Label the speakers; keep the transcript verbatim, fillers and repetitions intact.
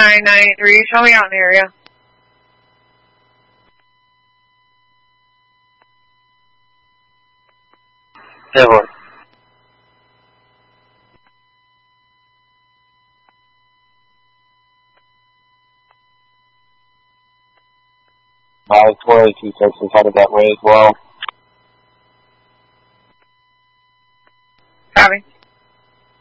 Speaker 1: nine nine eight three. Show me out in the area.
Speaker 2: Seven. Five twenty-two Texas headed that way as well.
Speaker 1: Copy.